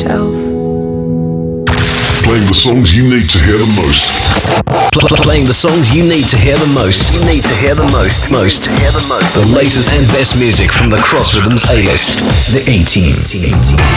shelf. Playing the songs you need to hear the most. Playing the songs you need to hear the most. You need to hear the most. The latest and best music from the Cross Rhythms A-list. The A-Team.